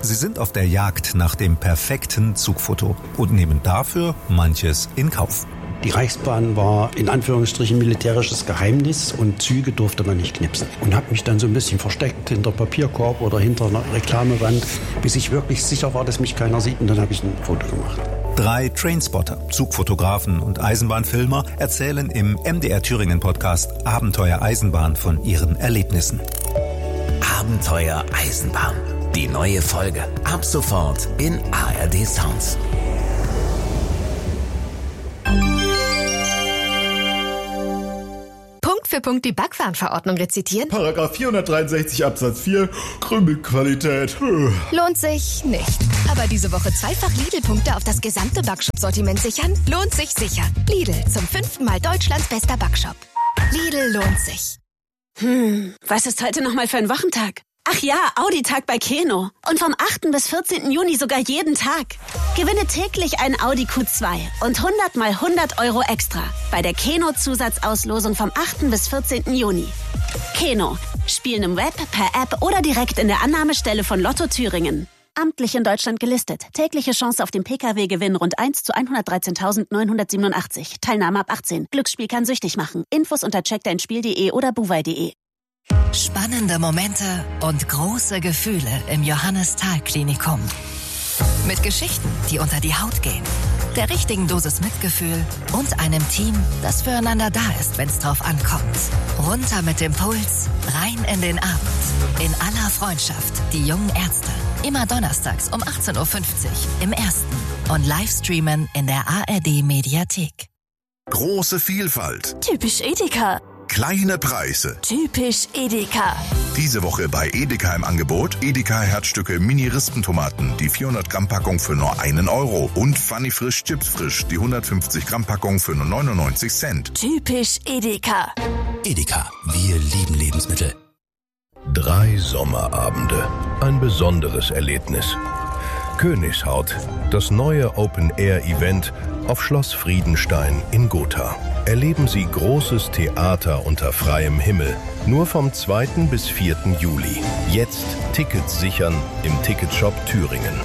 Sie sind auf der Jagd nach dem perfekten Zugfoto und nehmen dafür manches in Kauf. Die Reichsbahn war in Anführungsstrichen militärisches Geheimnis und Züge durfte man nicht knipsen. Und habe mich dann so ein bisschen versteckt hinter Papierkorb oder hinter einer Reklamewand, bis ich wirklich sicher war, dass mich keiner sieht, und dann habe ich ein Foto gemacht. 3 Trainspotter, Zugfotografen und Eisenbahnfilmer erzählen im MDR Thüringen Podcast Abenteuer Eisenbahn von ihren Erlebnissen. Abenteuer Eisenbahn. Die neue Folge ab sofort in ARD Sounds. Für Punkt die Backwarenverordnung rezitieren? Paragraph 463 Absatz 4, Krümelqualität. Lohnt sich nicht. Aber diese Woche zweifach Lidl-Punkte auf das gesamte Backshop-Sortiment sichern? Lohnt sich sicher. Lidl, zum 5. Mal Deutschlands bester Backshop. Lidl lohnt sich. Was ist heute nochmal für ein Wochentag? Ach ja, Audi-Tag bei Keno. Und vom 8. bis 14. Juni sogar jeden Tag. Gewinne täglich einen Audi Q2 und 100 mal 100 Euro extra bei der Keno-Zusatzauslosung vom 8. bis 14. Juni. Keno. Spielen im Web, per App oder direkt in der Annahmestelle von Lotto Thüringen. Amtlich in Deutschland gelistet. Tägliche Chance auf den Pkw-Gewinn rund 1 zu 113.987. Teilnahme ab 18. Glücksspiel kann süchtig machen. Infos unter checkdeinspiel.de oder buwei.de. Spannende Momente und große Gefühle im Johannes-Thal-Klinikum. Mit Geschichten, die unter die Haut gehen, der richtigen Dosis Mitgefühl und einem Team, das füreinander da ist, wenn es drauf ankommt. Runter mit dem Puls, rein in den Abend. In aller Freundschaft, die jungen Ärzte. Immer donnerstags um 18.50 Uhr im Ersten und Livestreamen in der ARD-Mediathek. Große Vielfalt. Typisch Edeka. Kleine Preise. Typisch Edeka. Diese Woche bei Edeka im Angebot Edeka Herzstücke Mini-Rispentomaten, die 400 Gramm Packung für nur 1 Euro und Funny Frisch Chips Frisch, die 150 Gramm Packung für nur 99 Cent. Typisch Edeka. Edeka, wir lieben Lebensmittel. 3 Sommerabende, ein besonderes Erlebnis. Königshaut, das neue Open-Air-Event auf Schloss Friedenstein in Gotha. Erleben Sie großes Theater unter freiem Himmel. Nur vom 2. bis 4. Juli. Jetzt Tickets sichern im Ticketshop Thüringen.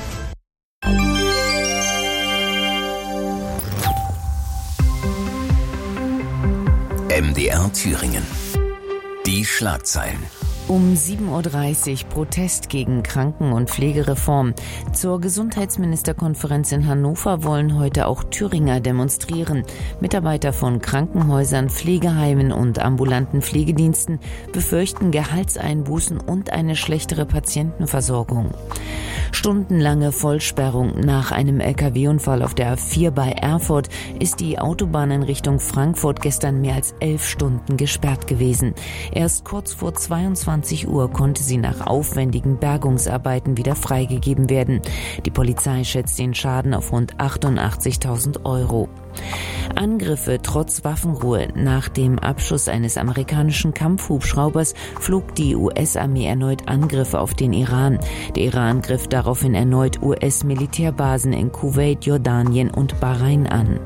MDR Thüringen. Die Schlagzeilen. Um 7.30 Uhr Protest gegen Kranken- und Pflegereform. Zur Gesundheitsministerkonferenz in Hannover wollen heute auch Thüringer demonstrieren. Mitarbeiter von Krankenhäusern, Pflegeheimen und ambulanten Pflegediensten befürchten Gehaltseinbußen und eine schlechtere Patientenversorgung. Stundenlange Vollsperrung nach einem LKW-Unfall auf der A4 bei Erfurt ist die Autobahn in Richtung Frankfurt gestern mehr als 11 Stunden gesperrt gewesen. Erst kurz vor 22 Uhr konnte sie nach aufwendigen Bergungsarbeiten wieder freigegeben werden. Die Polizei schätzt den Schaden auf rund 88.000 Euro. Angriffe trotz Waffenruhe. Nach dem Abschuss eines amerikanischen Kampfhubschraubers flog die US-Armee erneut Angriffe auf den Iran. Der Iran griff daraufhin erneut US-Militärbasen in Kuwait, Jordanien und Bahrain an.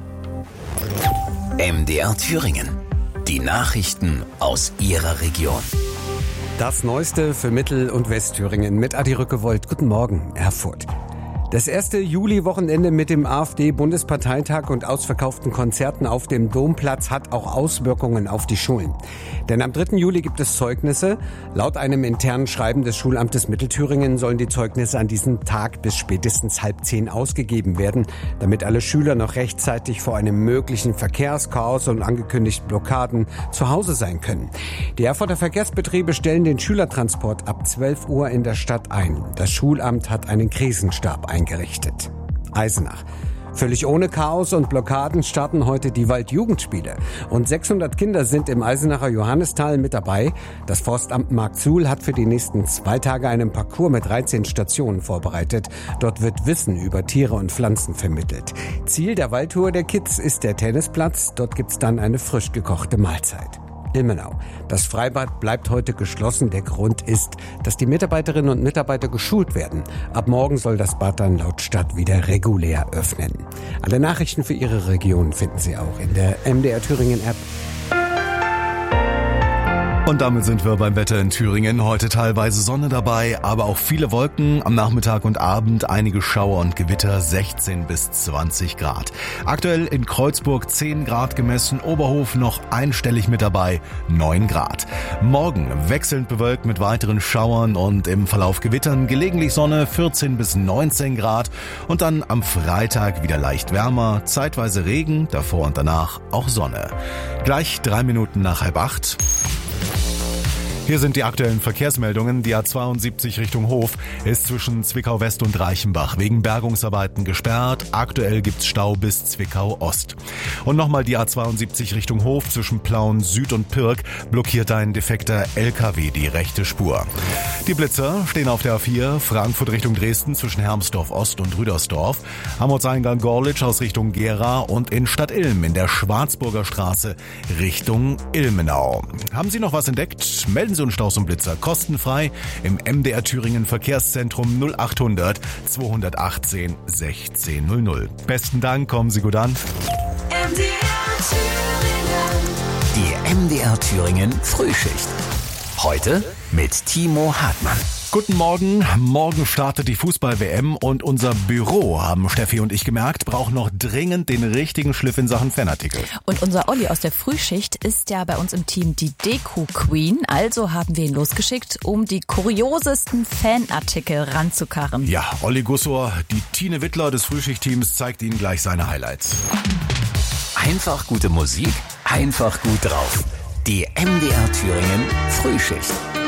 MDR Thüringen. Die Nachrichten aus Ihrer Region. Das Neueste für Mittel- und Westthüringen mit Adi Rückewold. Guten Morgen, Erfurt. Das erste Juli-Wochenende mit dem AfD-Bundesparteitag und ausverkauften Konzerten auf dem Domplatz hat auch Auswirkungen auf die Schulen. Denn am 3. Juli gibt es Zeugnisse. Laut einem internen Schreiben des Schulamtes Mittelthüringen sollen die Zeugnisse an diesem Tag bis spätestens 9:30 ausgegeben werden, damit alle Schüler noch rechtzeitig vor einem möglichen Verkehrschaos und angekündigten Blockaden zu Hause sein können. Die Erfurter Verkehrsbetriebe stellen den Schülertransport ab 12 Uhr in der Stadt ein. Das Schulamt hat einen Krisenstab eingerichtet. Eisenach. Völlig ohne Chaos und Blockaden starten heute die Waldjugendspiele. Rund 600 Kinder sind im Eisenacher Johannistal mit dabei. Das Forstamt Marktsuhl hat für die nächsten 2 Tage einen Parcours mit 13 Stationen vorbereitet. Dort wird Wissen über Tiere und Pflanzen vermittelt. Ziel der Waldtour der Kids ist der Tennisplatz. Dort gibt's dann eine frisch gekochte Mahlzeit. Ilmenau. Das Freibad bleibt heute geschlossen. Der Grund ist, dass die Mitarbeiterinnen und Mitarbeiter geschult werden. Ab morgen soll das Bad dann laut Stadt wieder regulär öffnen. Alle Nachrichten für Ihre Region finden Sie auch in der MDR Thüringen App. Und damit sind wir beim Wetter in Thüringen. Heute teilweise Sonne dabei, aber auch viele Wolken. Am Nachmittag und Abend einige Schauer und Gewitter, 16 bis 20 Grad. Aktuell in Kreuzburg 10 Grad gemessen, Oberhof noch einstellig mit dabei, 9 Grad. Morgen wechselnd bewölkt mit weiteren Schauern und im Verlauf Gewittern, gelegentlich Sonne, 14 bis 19 Grad. Und dann am Freitag wieder leicht wärmer, zeitweise Regen, davor und danach auch Sonne. Gleich 3 Minuten nach 7:30. Hier sind die aktuellen Verkehrsmeldungen. Die A72 Richtung Hof ist zwischen Zwickau West und Reichenbach wegen Bergungsarbeiten gesperrt. Aktuell gibt's Stau bis Zwickau Ost. Und nochmal die A72 Richtung Hof zwischen Plauen Süd und Pirk blockiert ein defekter LKW die rechte Spur. Die Blitzer stehen auf der A4 Frankfurt Richtung Dresden zwischen Hermsdorf Ost und Rüdersdorf, Hammerseingang Gorlitz aus Richtung Gera und in Stadt Ilm in der Schwarzburger Straße Richtung Ilmenau. Haben Sie noch was entdeckt? Melden Sie uns Staus und Blitzer kostenfrei im MDR Thüringen Verkehrszentrum 0800 218 1600. Besten Dank, kommen Sie gut an. Die MDR Thüringen Frühschicht. Heute mit Timo Hartmann. Guten Morgen. Morgen startet die Fußball-WM und unser Büro, haben Steffi und ich gemerkt, braucht noch dringend den richtigen Schliff in Sachen Fanartikel. Und unser Olli aus der Frühschicht ist ja bei uns im Team die Deko-Queen. Also haben wir ihn losgeschickt, um die kuriosesten Fanartikel ranzukarren. Ja, Olli Gussor, die Tine Wittler des Frühschicht-Teams, zeigt Ihnen gleich seine Highlights. Einfach gute Musik, einfach gut drauf. Die MDR Thüringen Frühschicht.